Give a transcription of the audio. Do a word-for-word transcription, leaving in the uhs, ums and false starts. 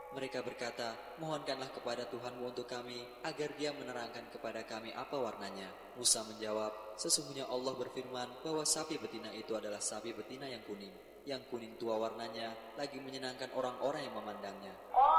Mereka berkata, mohonkanlah kepada Tuhanmu untuk kami, agar dia menerangkan kepada kami apa warnanya. Musa menjawab, sesungguhnya Allah berfirman bahwa sapi betina itu adalah sapi betina yang kuning. Yang kuning tua warnanya lagi menyenangkan orang-orang yang memandangnya.